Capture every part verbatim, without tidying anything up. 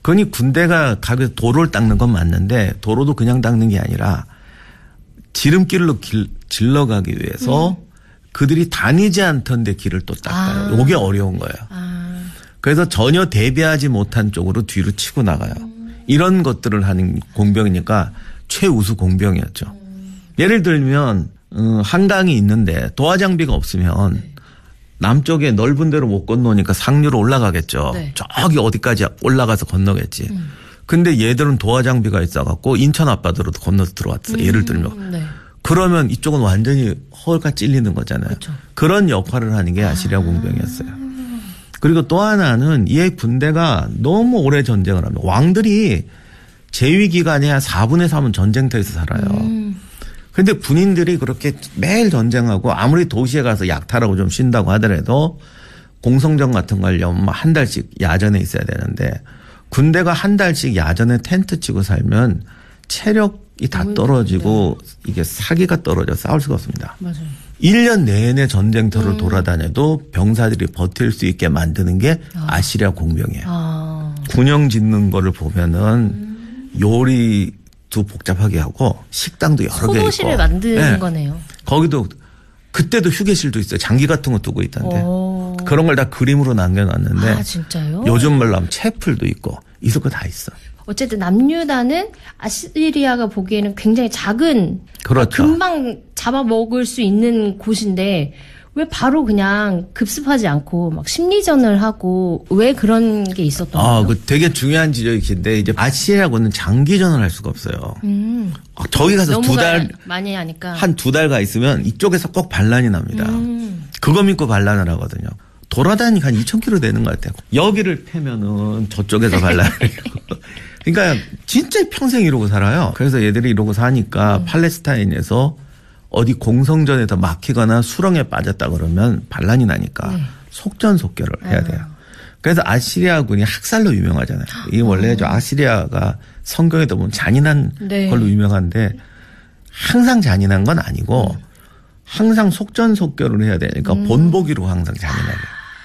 그니 군대가 가게 도로를 닦는 건 맞는데 도로도 그냥 닦는 게 아니라 지름길로 길, 질러가기 위해서 음. 그들이 다니지 않던 데 길을 또 닦아요. 이게 아. 어려운 거예요. 아. 그래서 전혀 대비하지 못한 쪽으로 뒤로 치고 나가요. 음. 이런 것들을 하는 공병이니까 최우수 공병이었죠. 음. 예를 들면 한강이 있는데 도하 장비가 없으면 네. 남쪽에 넓은 데로 못 건너니까 상류로 올라가겠죠. 네. 저기 어디까지 올라가서 건너겠지. 음. 근데 얘들은 도하 장비가 있어갖고 인천 앞바다로도 건너서 들어왔어요. 음. 예를 들면. 네. 그러면 이쪽은 완전히 허가 찔리는 거잖아요. 그렇죠. 그런 역할을 하는 게 아시리아 공병이었어요. 아. 그리고 또 하나는 이 군대가 너무 오래 전쟁을 합니다. 왕들이 재위 기간이 한 사분의 삼은 전쟁터에서 살아요. 음. 근데 군인들이 그렇게 매일 전쟁하고 아무리 도시에 가서 약탈하고 좀 쉰다고 하더라도 공성전 같은 거 하려면 한 달씩 야전에 있어야 되는데 군대가 한 달씩 야전에 텐트 치고 살면 체력이 다 떨어지고 이게 사기가 떨어져 싸울 수가 없습니다. 맞아요. 일 년 내내 전쟁터를 음. 돌아다녀도 병사들이 버틸 수 있게 만드는 게 아. 아시리아 공병이에요. 아. 군영 짓는 거를 보면은 음. 요리도 복잡하게 하고 식당도 여러 개 있고. 소도시를 만드는 네. 거네요. 거기도 그때도 휴게실도 있어요. 장기 같은 거 두고 있던데. 오. 그런 걸 다 그림으로 남겨놨는데. 아 진짜요? 요즘 말로 하면 채플도 있고 있을 거 다 있어. 어쨌든 남유다는 아시리아가 보기에는 굉장히 작은 그렇죠. 금방 잡아먹을 수 있는 곳인데 왜 바로 그냥 급습하지 않고 막 심리전을 하고 왜 그런 게 있었던 거예요? 아, 그 되게 중요한 지적인데 이제 아시리아하고는 장기전을 할 수가 없어요. 음. 저기 가서 두 달 많이 하니까 한 두 달 가 있으면 이쪽에서 꼭 반란이 납니다. 음. 그거 믿고 반란을 하거든요. 돌아다니니까 한 이천 킬로미터 되는 것 같아요. 여기를 패면은 저쪽에서 반란을 하고. 그러니까 진짜 평생 이러고 살아요. 그래서 얘들이 이러고 사니까 음. 팔레스타인에서 어디 공성전에서 막히거나 수렁에 빠졌다 그러면 반란이 나니까 네. 속전속결을 해야 돼요. 그래서 아시리아군이 학살로 유명하잖아요. 이게 원래 저 아시리아가 성경에도 보면 잔인한 네. 걸로 유명한데 항상 잔인한 건 아니고 항상 속전속결을 해야 되니까 음. 본보기로 항상 잔인하게.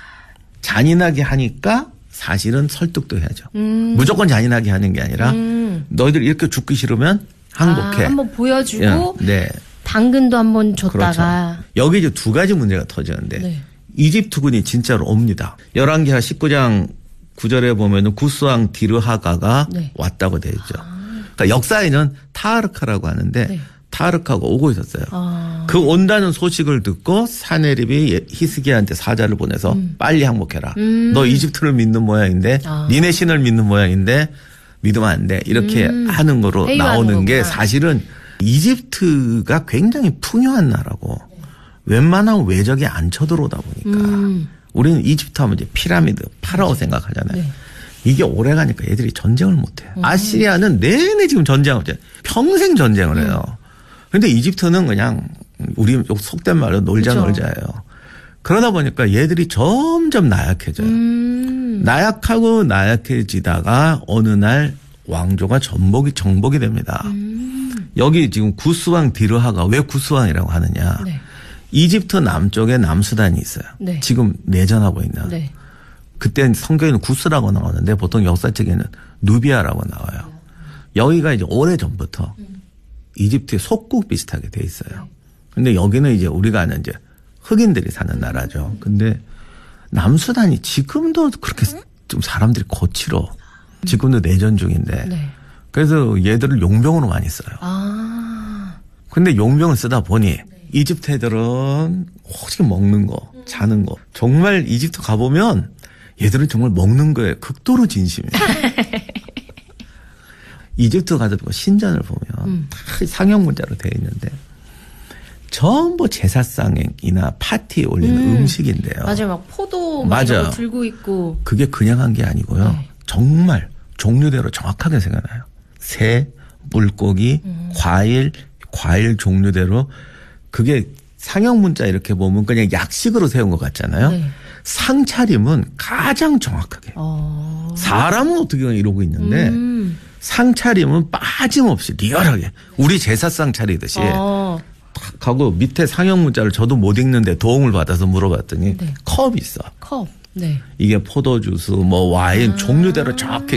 잔인하게 하니까 사실은 설득도 해야죠. 음. 무조건 잔인하게 하는 게 아니라 음. 너희들 이렇게 죽기 싫으면 항복해. 아, 한번 보여주고 네. 당근도 한번 줬다가. 그렇죠. 여기 이제 두 가지 문제가 터지는데 네. 이집트군이 진짜로 옵니다. 열왕기하 십구 장 구 절에 보면은 구스왕 디르하가가 네. 왔다고 되어 있죠. 아. 그러니까 역사에는 타르카라고 하는데 네. 타르카가 오고 있었어요. 아. 그 온다는 소식을 듣고 사네립이 히스기야한테 사자를 보내서 음. 빨리 항복해라. 음. 너 이집트를 믿는 모양인데 아. 니네 신을 믿는 모양인데 믿으면 안 돼. 이렇게 음. 하는 거로 나오는 게 사실은 이집트가 굉장히 풍요한 나라고 웬만하면 외적이 안 쳐들어오다 보니까 음. 우리는 이집트 하면 이제 피라미드, 파라오 생각하잖아요. 네. 이게 오래 가니까 애들이 전쟁을 못 해요. 음. 아시리아는 내내 지금 전쟁을 해요. 평생 전쟁을 해요. 그런데 음. 이집트는 그냥 우리 속된 말로 놀자 그렇죠. 놀자예요. 그러다 보니까 얘들이 점점 나약해져요. 음. 나약하고 나약해지다가 어느 날 왕조가 전복이 정복이 됩니다. 음. 여기 지금 구스왕 디르하가 왜 구스왕이라고 하느냐. 네. 이집트 남쪽에 남수단이 있어요. 네. 지금 내전하고 있는. 네. 그때 성경에는 구스라고 나오는데 보통 역사책에는 누비아라고 나와요. 여기가 이제 오래 전부터 음. 이집트의 속국 비슷하게 돼 있어요. 근데 여기는 이제 우리가 아는 이제 흑인들이 사는 나라죠. 근데 남수단이 지금도 그렇게 좀 사람들이 거칠어. 지금도 내전 중인데. 네. 그래서 얘들을 용병으로 많이 써요. 아. 근데 용병을 쓰다 보니 네. 이집트 애들은 오직 먹는 거, 자는 거. 정말 이집트 가보면 얘들은 정말 먹는 거에 극도로 진심이에요. 이집트 가서 신전을 보면 음. 다 상형 문자로 되어 있는데 전부 제사상이나 파티에 올리는 음. 음식인데요. 맞아요. 막 포도 막 이런 거 들고 있고. 그게 그냥 한 게 아니고요. 네. 정말 종류대로 정확하게 생각나요. 새, 물고기, 음. 과일, 과일 종류대로 그게 상형 문자 이렇게 보면 그냥 약식으로 세운 것 같잖아요. 네. 상차림은 가장 정확하게. 어. 사람은 어떻게 이러고 있는데 음. 상차림은 빠짐없이 리얼하게 우리 제사상 차리듯이 어. 탁 하고 밑에 상형 문자를 저도 못 읽는데 도움을 받아서 물어봤더니 네. 컵이 있어. 컵. 네. 이게 포도주스, 뭐 와인 아. 종류대로 정확히